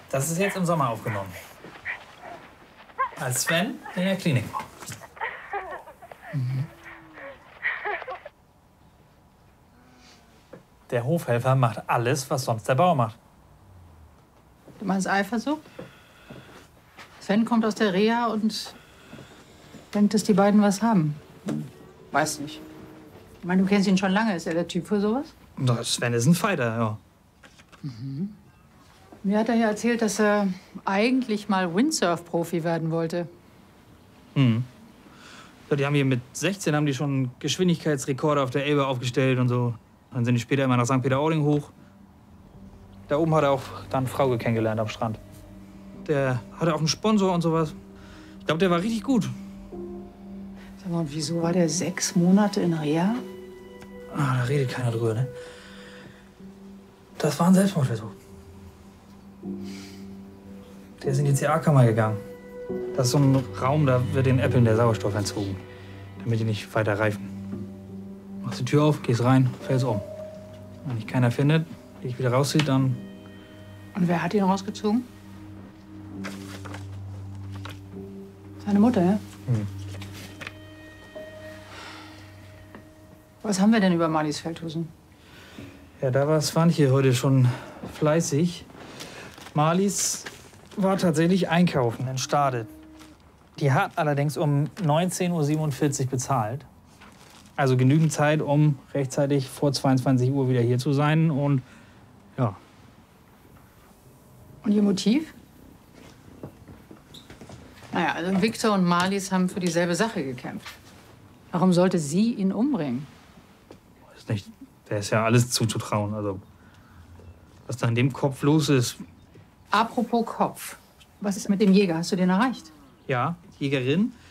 Das ist jetzt im Sommer aufgenommen. Als Sven in der Klinik war. Der Hofhelfer macht alles, was sonst der Bauer macht. Du meinst Eifersucht? Sven kommt aus der Reha und denkt, dass die beiden was haben. Weiß nicht. Ich meine, du kennst ihn schon lange. Ist er der Typ für sowas? Sven ist ein Fighter, ja. Mir hat er ja erzählt, dass er eigentlich mal Windsurf-Profi werden wollte. Mhm. Ja, die haben hier mit 16 haben die schon Geschwindigkeitsrekorde auf der Elbe aufgestellt und so. Dann sind die später immer nach St. Peter-Ording hoch. Da oben hat er auch dann Frauke kennengelernt am Strand. Der hatte auch einen Sponsor und sowas. Ich glaube, der war richtig gut. Sag mal, und wieso war der 6 Monate in Reha? Ah, da redet keiner drüber, ne? Das war ein Selbstmordversuch. Der ist in die CA-Kammer gegangen. Das ist so ein Raum, da wird den Äpfeln der Sauerstoff entzogen, damit die nicht weiter reifen. Machst die Tür auf, gehst rein, fällst um. Wenn dich keiner findet, dich wieder rauszieht, dann... Und wer hat ihn rausgezogen? Seine Mutter, ja? Was haben wir denn über Marlies Feldhusen? Ja, da war Swantje heute schon fleißig. Marlies war tatsächlich einkaufen in Stade. Die hat allerdings um 19:47 Uhr bezahlt. Also genügend Zeit, um rechtzeitig vor 22 Uhr wieder hier zu sein. Und ja. Und ihr Motiv? Naja, also Viktor und Marlies haben für dieselbe Sache gekämpft. Warum sollte sie ihn umbringen? Weiß nicht, der ist ja alles zuzutrauen. Also, was da in dem Kopf los ist. Apropos Kopf. Was ist mit dem Jäger? Hast du den erreicht? Ja, Jägerin.